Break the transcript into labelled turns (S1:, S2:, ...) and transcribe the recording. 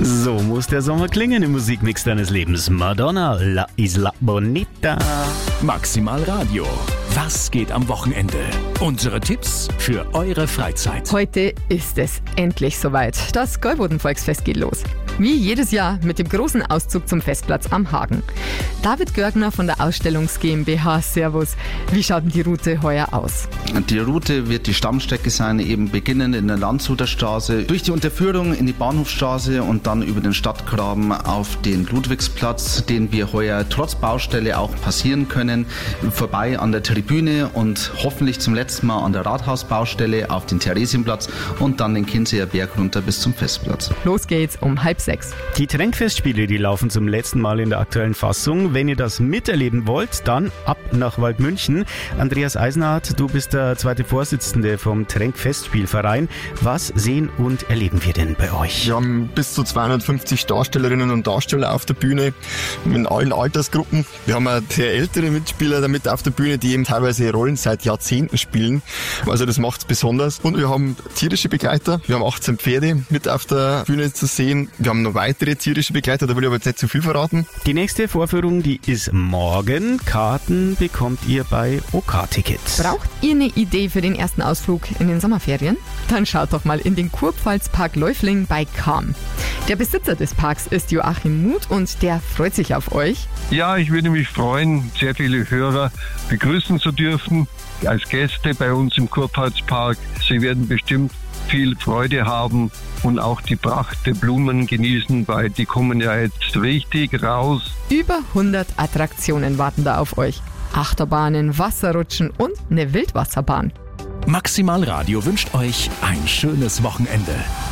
S1: So muss der Sommer klingen im Musikmix deines Lebens. Madonna, La Isla Bonita.
S2: Maximal Radio. Was geht am Wochenende? Unsere Tipps für eure Freizeit.
S3: Heute ist es endlich soweit. Das Gäuboden-Volksfest geht los. Wie jedes Jahr mit dem großen Auszug zum Festplatz am Hagen. David Görgner von der Ausstellungs GmbH, Servus. Wie schaut denn die Route heuer aus?
S4: Die Route wird die Stammstrecke sein, eben beginnend in der Landshuter Straße, durch die Unterführung in die Bahnhofstraße und dann über den Stadtgraben auf den Ludwigsplatz, den wir heuer trotz Baustelle auch passieren können, vorbei an der Tribüne und hoffentlich zum letzten Mal an der Rathausbaustelle auf den Theresienplatz und dann den Kinseer Berg runter bis zum Festplatz.
S3: Los geht's um 5:30.
S1: Die Tränkfestspiele, die laufen zum letzten Mal in der aktuellen Fassung. Wenn ihr das miterleben wollt, dann ab nach Waldmünchen. Andreas Eisenhardt, du bist der zweite Vorsitzende vom Tränkfestspielverein. Was sehen und erleben wir denn bei euch?
S5: Wir haben bis zu 250 Darstellerinnen und Darsteller auf der Bühne in allen Altersgruppen. Wir haben auch sehr ältere Mitspieler damit auf der Bühne, die eben teilweise Rollen seit Jahrzehnten spielen. Also das macht es besonders. Und wir haben tierische Begleiter. Wir haben 18 Pferde mit auf der Bühne zu sehen. Wir haben noch weitere tierische Begleiter, da will ich aber jetzt nicht zu viel verraten.
S1: Die nächste Vorführung, die ist morgen. Karten bekommt ihr bei OK-Tickets.
S3: Braucht ihr eine Idee für den ersten Ausflug in den Sommerferien? Dann schaut doch mal in den Kurpfalzpark Läufling bei Cham. Der Besitzer des Parks ist Joachim Muth und der freut sich auf euch.
S6: Ja, ich würde mich freuen, sehr viele Hörer begrüßen zu dürfen als Gäste bei uns im Kurpfalzpark. Sie werden bestimmt viel Freude haben und auch die Pracht der Blumen genießen, weil die kommen ja jetzt richtig raus.
S3: Über 100 Attraktionen warten da auf euch. Achterbahnen, Wasserrutschen und eine Wildwasserbahn.
S2: Maximal Radio wünscht euch ein schönes Wochenende.